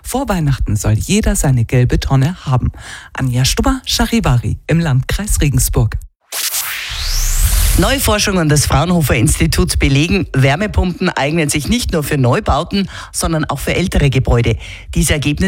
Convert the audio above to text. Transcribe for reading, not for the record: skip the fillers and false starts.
Vor Weihnachten soll jeder seine gelbe Tonne haben. Anja Stubber, Charivari im Landkreis Regensburg. Neue Forschungen des Fraunhofer Instituts belegen, Wärmepumpen eignen sich nicht nur für Neubauten, sondern auch für ältere Gebäude. Diese Ergebnisse